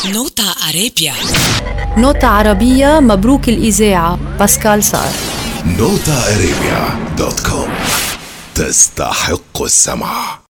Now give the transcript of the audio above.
نوتا أرابيا. نوتة عربية مبروك الإذاعة. باسكال صار. NotaArabia.com تستحق السمع.